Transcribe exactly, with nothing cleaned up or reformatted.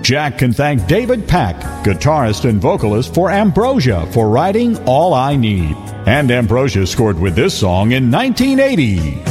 Jack can thank David Pack, guitarist and vocalist for Ambrosia, for writing All I Need. And Ambrosia scored with this song in nineteen eighty.